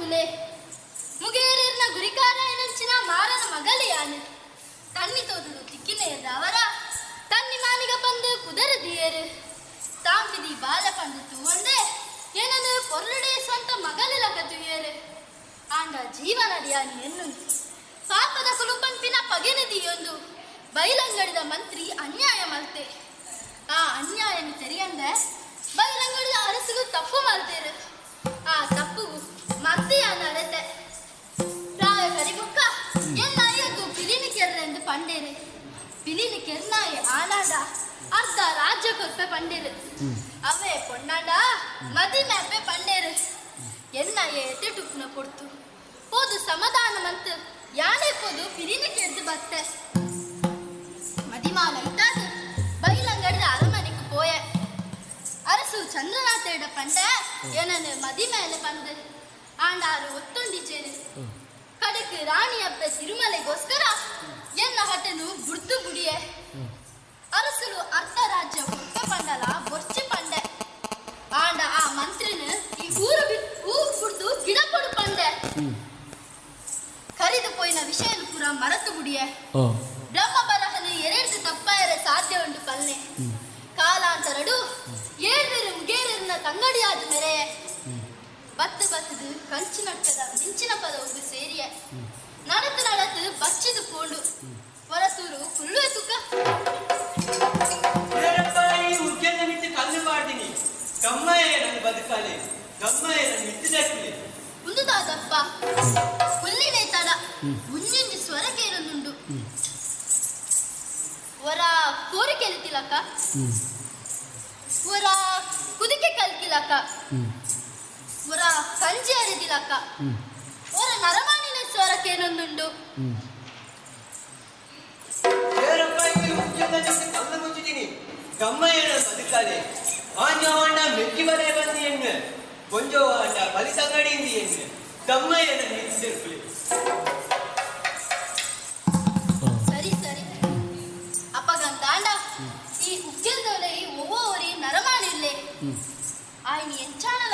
ತುಲೆ ಮುಗೇರಿನ ಗುರಿಕಾರ ಎನಂಚಿನ ಮಾರನ ಮಗಲಿಯಾನು ತಣ್ಣಿ ತೋದುಡು ತಿಕ್ಕಿನೆಯದ ಅವರ ತನ್ನಿ ಮಾಲಿಗ ಬಂದು ಕುದರದಿಯರು ತಾಂಬಿದಿ ಬಾಲ ಪಂದು ತೂವಂದೆ ಏನದು ಪೊರ್ಲುಡೆ ಸ್ವಂತ ಮಗಲಿಲ ಕತುಯರು ಆಂಡ ಜೀವನಡಿಯಾನಿ ಎನ್ನು ಪಾಪದ ಕುಲುಪಂಪಿನ ಪಗೆನದಿಯೊಂದು ಬೈಲಂಗಡಿದ ಮಂತ್ರಿ ಅನ್ಯಾಯ ಮಲ್ತೆ ಆ ಅನ್ಯಾಯನ ತೆರೆಯಂದ ಬೈಲಂಗಡಿದ ಅರಸಿಗೂ ತಪ್ಪು ಮಲ್ತೇರು ಆ ತಪ್ಪುಗೂ ಮತ್ತೆಯಾನ ಅಳತೆ ಪ್ರಾಯ ಕರಿಬುಕ್ಕ ಎನ್ನಾಯಗೂ ಪಿಲಿನಿ ಕೆರ್ರೆಂದು ಪಂಡೇರು ಪಿಲಿನಿ ಕೆರ್ನಾಯ ಆನಾಡ ಅರ್ಧ ರಾಜ್ಯ ಕೊಪ್ಪೆ ಪಂಡೇರು ಅವೇ ಪೊಣ್ಣಾಡ ಮದಿ ಮ್ಯಾಪೆ ಪಂಡೇರು ಎನ್ನಾಯ ಎತ್ತಿಟುಕ್ನ ಕೊಡ್ತು ಹೋದು ಸಮಾಧಾನ ಮಂತ್ ಯಾನೇ ಪೋದು ಪಿಲಿನಿ ಕೆರ್ದು ಬತ್ತೆ ಮದಿಮಾಲ ಇಟ್ಟಾದ ಬೈಲಂಗಡಿದ ಅರಮನೆಗೆ ಪೋಯ ಅರಸು ಚಂದ್ರನಾಥೇಡ ಪಂಡ ಏನನ್ನು ಮದಿ ಮೇಲೆ ಬಂದು ಆಂಡಾರು ಒತ್ತೊಂಡಿಚೇರು ಕಡೆಕ್ ರಾಣಿ ಹಬ್ಬ ತಿರುಮಲೆಗೋಸ್ಕರ ಎನ್ನ ಹಟನು ಬುಡ್ದು ಬುಡಿಯೆ ಅರಸಲು ಅರ್ಧ ರಾಜ್ಯ ಒತ್ತ ಪಂಡಲ ಬೊರ್ಚಿ ಪಂಡೆ ಆಂಡ ಆ ಮಂತ್ರಿನ ಈ ಊರು ಬುಡ್ದು ಗಿಡ ಕೊಡು ಪಂಡೆ ಕರಿದು ಪೋಯಿನ ವಿಷಯ ಪೂರ ಮರತು ಬುಡಿಯೆ ಬ್ರಹ್ಮ ಬರಹನು ಎರಡು ತಪ್ಪಾಯರೆ ಸಾಧ್ಯ ಉಂಟು ಪಲ್ಲೆ ಕಾಲಾಂತರಡು ಏಳ್ದಿರು ಮುಗೇರಿನ ತಂಗಡಿಯಾದ ಮೆರೆಯೆ ಬತ್ತದು ಕಂಚಿನಟ್ಟದ ಮಿಂಚಿನ ಪದ ಒಂದು ಸೇರಿಯ ನಡತು ಬಚ್ಚಿದು ಪೋಂಡು ಹೊರತೂರು ಕುಳ್ಳು ತುಕ ಕಲ್ಲು ಮಾಡ್ತೀನಿ ಗಮ್ಮಯ್ಯ ಬದುಕಾಲೆ ಗಮ್ಮಯ್ಯ ಮಿತ್ತಿದಕ್ಕೆ ಮುಂದುದಾದಪ್ಪ ಹುಲ್ಲಿನೇ ತಡ ಮುಂಜಿಂಜಿ ಸ್ವರಕೇರನುಂಡು ಹೊರ ಕೋರಿಕೆಲಿತಿಲಕ್ಕ ಹೊರ ಕುದಿಕೆ ಕಲ್ಕಿಲಕ್ಕ ಹೊರ ಕಂಜಿ ಅರಿದಿಲಕ್ಕ ಹೊರ ನರಮಾಣಿನ ಸ್ವರಕ್ಕೇನೊಂದುಂಡು ಕಲ್ಲು ಮುಚ್ಚಿದ್ದೀನಿ ಗಮ್ಮಯ್ಯನ ಬದುಕಾಲೆ ಆಂಜವಾಂಡ ಮೆಕ್ಕಿ ಬರೇ ಬಂದಿ ಎಣ್ಣೆ ಕೊಂಜವಾಂಡ ಬಲಿ ತಂಗಡಿಯಿಂದ ಎಣ್ಣೆ ಗಮ್ಮಯ್ಯನ ನಿಂತಿರ್ಕೊಳ್ಳಿ ಸರಿ ಅಪ್ಪಗಂತಾಂಡ ಈ ಉಕ್ಕಿಲ್ದೊಲೆ ಒವ್ವೋರಿ ನರಮಾಣಿರ್ಲೆ ಆಯ್ನಿ ಎಂಚಾಣ